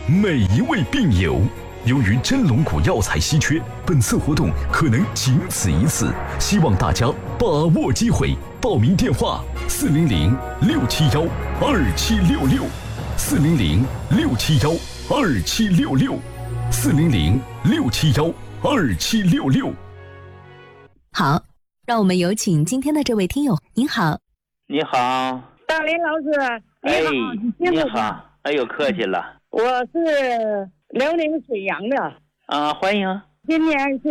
每一位病友。由于真龙骨药材稀缺，本次活动可能仅此一次，希望大家把握机会。报名电话：400-671-2766，400-671-2766，400-671-2766。 好，让我们有请今天的这位听友。您好。 你好， 大林老师。 你好，哎呦，客气了。 我是辽宁沈阳的啊，欢迎。 今年是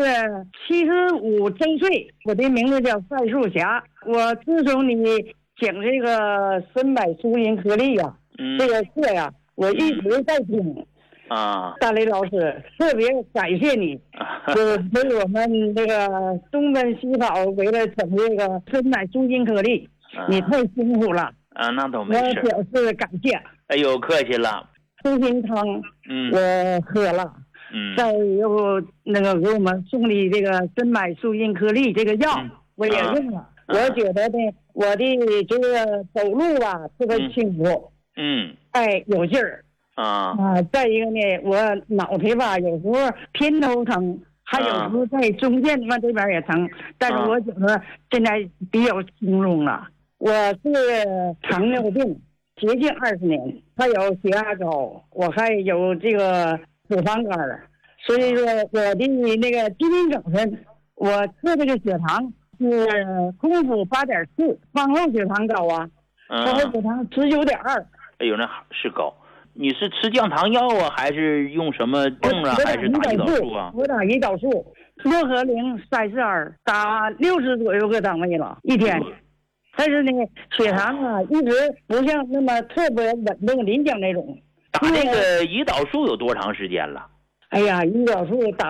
75周岁，我的名字叫赛树霞。我自从你讲这个深柏舒筋颗粒呀，这个课呀，我一直在听。大雷老师，特别感谢你，为我们这个东奔西跑，为了整这个深柏舒筋颗粒，你太辛苦了。 那倒没事。 我表示感谢。 哎呦，客气了。 舒筋汤，我喝了。再又那个给我们送的这个深柏舒筋颗粒这个药，我也用了。我觉得呢，我的这个走路吧特别轻浮，有劲儿。再一个呢，我脑袋吧有时候偏头疼，还有时候在中间嘛这边也疼，但是我觉得现在比较轻松了。我是糖尿病，接近20年，还有血压高，我还有这个脂肪肝，所以说我的那个今天早晨我测这个血糖是空腹8.4，饭后血糖高啊，饭后血糖19.2。 哎呦，那是高。你是吃降糖药啊，还是用什么泵啊，还是打胰岛素啊？ 我打胰岛素，洛和灵32，打60左右个单位了一天。但是呢，血糖啊一直不像那么特别稳定，您讲那种。 打那个胰岛素有多长时间了？ 哎呀，胰岛素打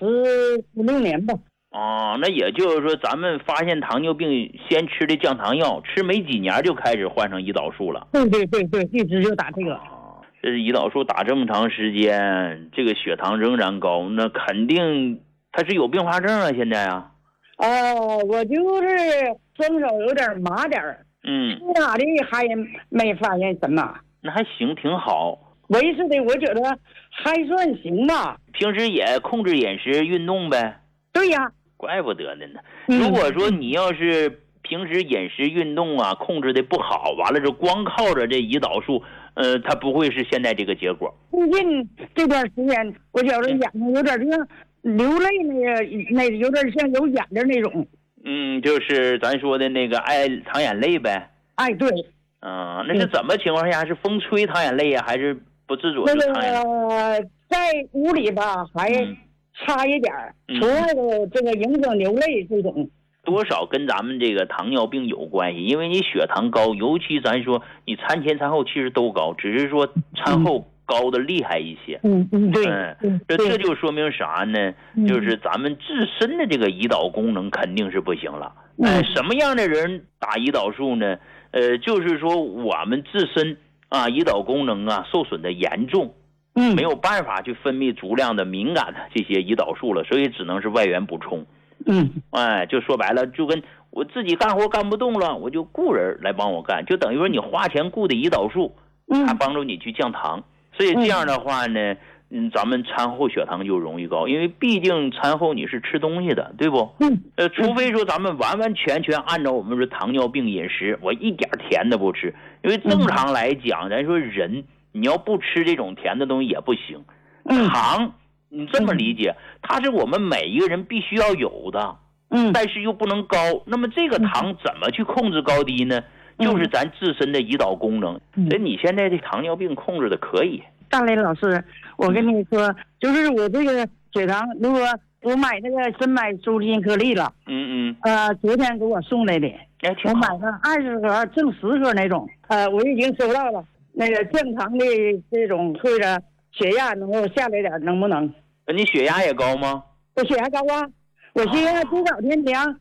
15、16年吧。 那也就是说，咱们发现糖尿病先吃的降糖药，吃没几年就开始换成胰岛素了。 对，一直就打这个。 这是胰岛素打这么长时间，这个血糖仍然高，那肯定他是有并发症啊，现在啊。 我就是双手有点麻点儿，其他的还没发现什么。 那还行，挺好。 维持的我觉得还算行吧。 平时也控制饮食运动呗。 对呀。 怪不得呢。如果说你要是平时饮食运动啊控制的不好，完了就光靠着这胰岛素，它不会是现在这个结果。 最近这段时间，我觉得眼睛有点像流泪那有点像有眼的那种。 就是咱说的那个爱淌眼泪呗。 对。 那是怎么情况下？是风吹淌眼泪呀，还是不自主就淌眼泪？ 在屋里吧，还差一点，除外的这个影响流泪这种。 多少跟咱们这个糖尿病有关系，因为你血糖高，尤其咱说你餐前餐后其实都高，只是说餐后高的厉害一些。这就说明啥呢？就是咱们自身的这个胰岛功能肯定是不行了。什么样的人打胰岛素呢？就是说我们自身胰岛功能受损的严重，没有办法去分泌足量的敏感的这些胰岛素了，所以只能是外源补充。就说白了，就跟我自己干活干不动了，我就雇人来帮我干，就等于说你花钱雇的胰岛素，它帮助你去降糖。所以这样的话呢，咱们餐后血糖就容易高，因为毕竟餐后你是吃东西的，对不？除非说咱们完完全全按照我们说糖尿病饮食，我一点甜的不吃，因为正常来讲，咱说人你要不吃这种甜的东西也不行。糖你这么理解，它是我们每一个人必须要有的，但是又不能高。那么这个糖怎么去控制高低呢？就是咱自身的胰岛功能。所以你现在这糖尿病控制的可以。 大雷老师，我跟你说，就是我这个血糖，如果我买那个深柏舒筋颗粒了，昨天给我送来的，我买了20盒，挣10盒那种，我已经收到了。那个降糖的这种，或者血压能够下来点，能不能？ 你血压也高吗？ 我血压高啊，我血压多少天量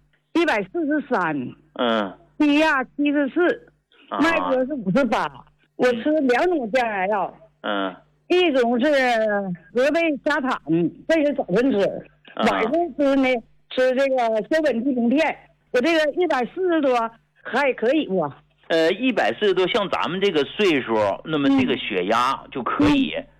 143，低压74，脉搏是58。我吃2种降压药，一种是河贝沙坦，这是早晨吃，晚上吃呢吃这个消本地平片。我这个140多还可以不？ 140多，像咱们这个岁数，那么这个血压就可以。